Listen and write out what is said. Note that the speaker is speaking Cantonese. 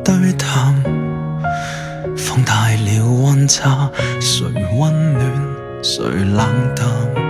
對談，放大了溫差，誰溫暖誰冷淡。